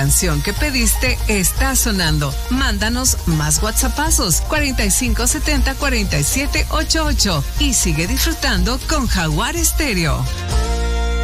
canción que pediste está sonando. Mándanos más WhatsAppazos 4570-4788 y sigue disfrutando con Jaguar Estéreo.